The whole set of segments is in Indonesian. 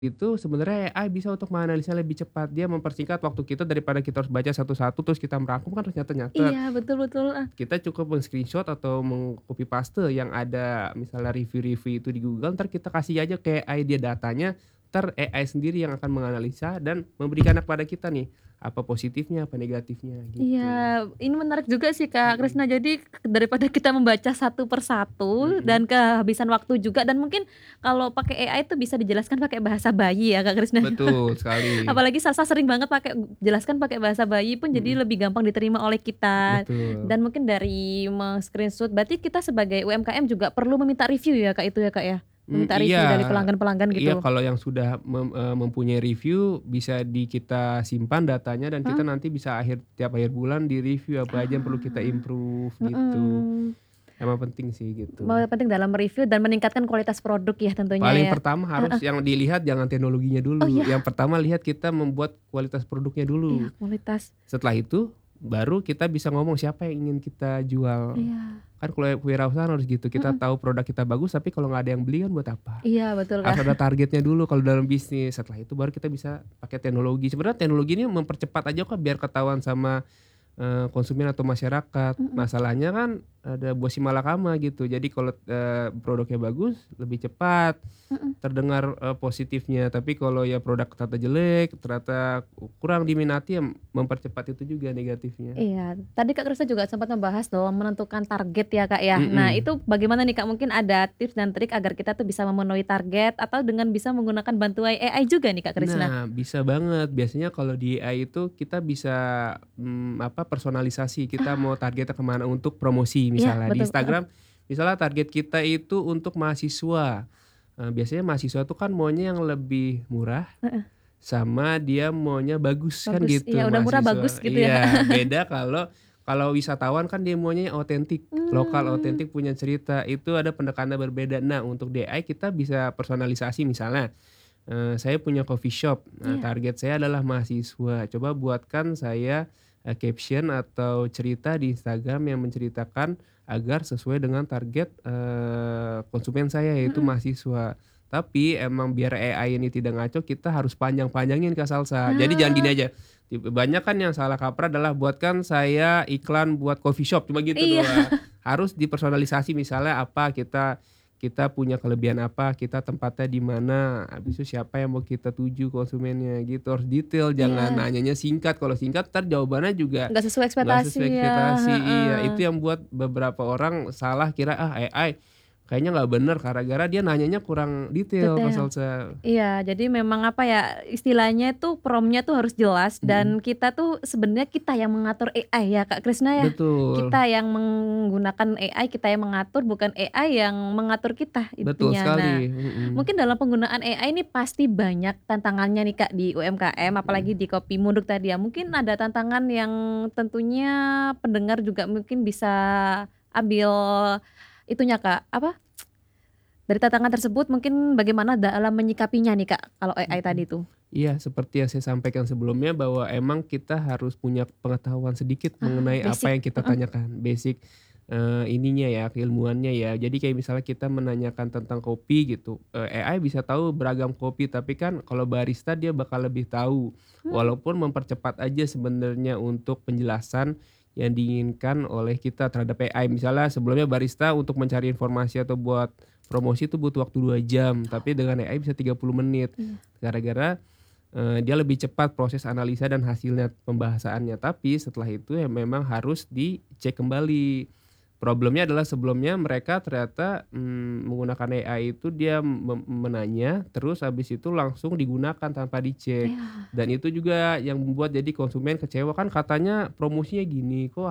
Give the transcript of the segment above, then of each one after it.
Itu sebenarnya AI bisa untuk menganalisa lebih cepat. Dia mempersingkat waktu kita daripada kita harus baca satu-satu terus kita merangkum kan harus nyatet-nyatet. Iya, betul betul, Kita cukup men-screenshot atau meng-copy paste yang ada misalnya review-review itu di Google, entar kita kasih aja ke AI dia datanya, entar AI sendiri yang akan menganalisa dan memberikan kepada kita nih, apa positifnya, apa negatifnya Iya, gitu. ini menarik juga sih Kak Mhm, Krisna. Jadi daripada kita membaca satu per satu mhm. dan kehabisan waktu juga, dan mungkin kalau pakai AI itu bisa dijelaskan pakai bahasa bayi ya Kak Krisna. Betul sekali. Apalagi Salsa sering banget pakai jelaskan pakai bahasa bayi pun jadi Mhm, lebih gampang diterima oleh kita. betul. Dan mungkin dari screenshot berarti kita sebagai UMKM juga perlu meminta review ya Kak, itu ya Kak ya? Meminta Iya review dari pelanggan-pelanggan iya gitu. kalau yang sudah mempunyai review bisa kita simpan datanya dan kita Mhm. nanti bisa tiap akhir bulan di-review apa aja yang perlu kita Ah, improve gitu. mhm. Emang penting sih gitu. Penting dalam mereview dan meningkatkan kualitas produk ya tentunya Paling ya. pertama harus Heeh. yang dilihat jangan teknologinya Oh dulu, iya, yang pertama lihat kita membuat kualitas produknya iya dulu. kualitas. Setelah itu baru kita bisa ngomong siapa yang ingin kita jual. Iya, Kan kalau kewirausahaan harus gitu, kita mhm. tahu produk kita bagus tapi kalau nggak ada yang beli kan buat apa? Iya betul Kak. Harus ada targetnya dulu kalau dalam bisnis, setelah itu baru kita bisa pakai teknologi. Sebenarnya teknologi ini mempercepat aja kok biar ketahuan sama, konsumen atau masyarakat. Mhm, Masalahnya kan ada buah si malakama gitu. Jadi kalau, produknya bagus lebih cepat mhm. terdengar, positifnya, tapi kalau ya produk ternyata jelek, ternyata kurang diminati ya mempercepat itu juga negatifnya. Iya, tadi Kak Krisna juga sempat membahas bahwa menentukan target ya Kak ya. Nah Mhm. itu bagaimana nih Kak, mungkin ada tips dan trik agar kita tuh bisa memenuhi target atau dengan bisa menggunakan bantuan AI juga nih Kak Krisna? Nah, bisa banget. Biasanya kalau di AI itu kita bisa, personalisasi, kita mau Ah, targetnya kemana untuk promosi iya misalnya. Di betul, heeh Instagram, misalnya target kita itu untuk mahasiswa. Biasanya mahasiswa tuh kan maunya yang lebih murah, heeh, sama dia maunya bagus, kan bagus. Iya gitu udah murah bagus mahasiswa. gitu ya Kak. Iya, beda kalau kalau wisatawan kan dia maunya yang otentik, lokal Mmm, otentik punya cerita, itu ada pendekatan berbeda. Nah, untuk di AI kita bisa personalisasi misalnya, saya punya coffee shop, nah iya, target saya adalah mahasiswa, coba buatkan saya, caption atau cerita di Instagram yang menceritakan agar sesuai dengan target, konsumen saya yaitu mhm. mahasiswa. Tapi emang biar AI ini tidak ngaco kita harus panjang-panjangin Kak Salsa. Jadi jangan gini Ah, aja, banyak kan yang salah kaprah adalah buatkan saya iklan buat coffee shop, cuma gitu iya. doang. Harus dipersonalisasi misalnya apa, kita kita punya kelebihan apa, kita tempatnya di mana, habis itu siapa yang mau kita tuju konsumennya gitu, harus detail, jangan Iya, nanyanya singkat, kalau singkat entar jawabannya juga nggak sesuai nggak ekspektasi sesuai ya, ekspektasi iya, heeh. itu yang buat beberapa orang salah kira, "Ah, AI kayaknya nggak bener," gara-gara dia nanyanya kurang detail Kak Detail. Salsa. Iya, jadi memang apa ya, istilahnya tuh prompt-nya tuh harus jelas dan Mhm, kita tuh sebenarnya kita yang mengatur AI ya Kak Krisna ya? betul, Kita yang menggunakan AI, kita yang mengatur, bukan AI yang mengatur kita betul intinya. Nah, sekali, mhm, mungkin dalam penggunaan AI ini pasti banyak tantangannya nih Kak di UMKM, apalagi mhm. di Kopi Munduk tadi ya. Mungkin ada tantangan yang tentunya pendengar juga mungkin bisa ambil itunya Kak, apa, dari tantangan tersebut mungkin bagaimana dalam menyikapinya nih Kak, kalau AI Mhm. tadi tuh? Iya, seperti yang saya sampaikan sebelumnya bahwa emang kita harus punya pengetahuan sedikit Ah, mengenai apa basic, yang kita mhm, tanyakan, basic, ininya ya, keilmuannya ya. Jadi kayak misalnya kita menanyakan tentang kopi gitu, AI bisa tahu beragam kopi, tapi kan kalau barista dia bakal lebih tahu. mmm, Walaupun mempercepat aja sebenarnya untuk penjelasan yang diinginkan oleh kita terhadap AI. Misalnya sebelumnya barista untuk mencari informasi atau buat promosi itu butuh waktu 2 jam, tapi dengan AI bisa 30 menit. iya, Gara-gara, dia lebih cepat proses analisa dan hasilnya pembahasannya, tapi setelah itu ya memang harus dicek kembali. Problemnya adalah sebelumnya mereka ternyata, menggunakan AI itu dia menanya, terus habis itu langsung digunakan tanpa dicek. iya, Dan itu juga yang membuat jadi konsumen kecewa, kan katanya promosinya gini, kok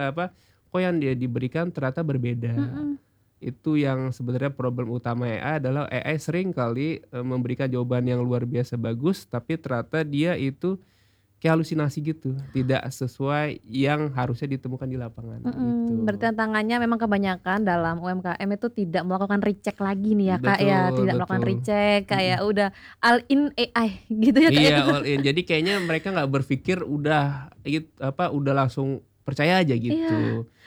kok yang dia diberikan ternyata berbeda. mhm. Itu yang sebenarnya problem utama AI adalah AI sering kali, memberikan jawaban yang luar biasa bagus, tapi ternyata dia itu kayak halusinasi gitu, tidak sesuai yang harusnya ditemukan di lapangan, Mhm, berarti gitu. tantangannya memang kebanyakan dalam UMKM itu tidak melakukan recheck lagi nih ya, Kak, ya, Betul tidak melakukan betul, recheck, mhm. kayak udah all in AI gitu ya, Kak, ya? Iya all in, jadi kayaknya mereka nggak berpikir udah udah langsung percaya aja Iya, gitu.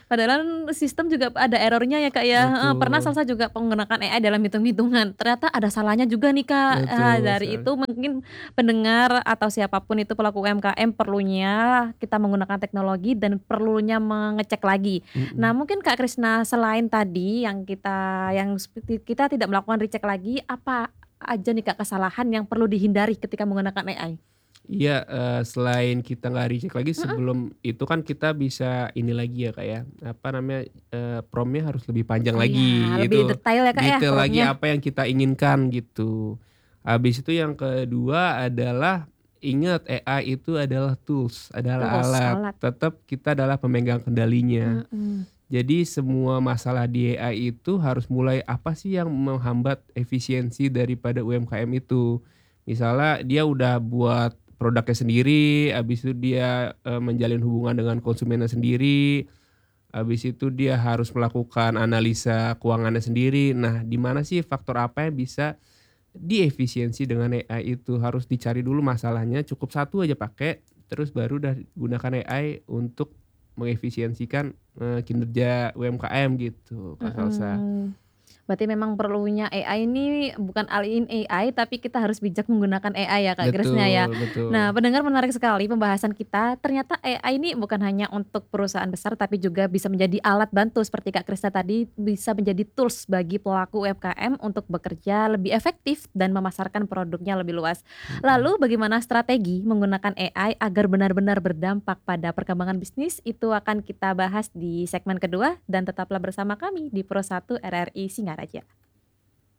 Padahal sistem juga ada error-nya ya, Kak, ya, heeh, pernah Betul, Salsa juga menggunakan AI dalam hitung-hitungan, ternyata ada salahnya juga nih, Kak. betul Dari sekali. itu mungkin pendengar atau siapapun itu pelaku UMKM perlunya kita menggunakan teknologi dan perlunya mengecek lagi. Nah, Mhm. mungkin Kak Krisna selain tadi yang seperti kita tidak melakukan recheck lagi, apa aja nih, Kak, kesalahan yang perlu dihindari ketika menggunakan AI? Iya, selain kita nggak recheck lagi Mhm, sebelum itu kan kita bisa ini lagi ya, Kak, ya, apa namanya, prompt-nya harus lebih panjang oh ya, lagi lebih gitu, detail ya, Kak, ya detail lagi prompt-nya. apa yang kita inginkan gitu. Habis itu yang kedua adalah ingat AI itu adalah tools, adalah Tools, alat, alat, tetap kita adalah pemegang kendalinya. mhm, Jadi semua masalah di AI itu harus mulai apa sih yang menghambat efisiensi daripada UMKM itu. Misalnya dia udah buat produknya sendiri, habis itu dia, menjalin hubungan dengan konsumennya sendiri, habis itu dia harus melakukan analisa keuangannya sendiri. Nah, di mana sih faktor apa yang bisa diefisiensi dengan AI itu? Harus dicari dulu masalahnya, cukup satu aja pakai, terus baru dah gunakan AI untuk mengefisiensikan, kinerja UMKM gitu, Kak Salsa. mhm. Berarti memang perlunya AI ini bukan alihin AI, tapi kita harus bijak menggunakan AI ya, Kak Grace-nya ya. Betul, betul. Nah, pendengar menarik sekali pembahasan kita, ternyata AI ini bukan hanya untuk perusahaan besar, tapi juga bisa menjadi alat bantu seperti Kak Krisna tadi, bisa menjadi tools bagi pelaku UMKM untuk bekerja lebih efektif dan memasarkan produknya lebih luas. Mhm. Lalu bagaimana strategi menggunakan AI agar benar-benar berdampak pada perkembangan bisnis, itu akan kita bahas di segmen kedua dan tetaplah bersama kami di Pro 1 RRI Singaraja.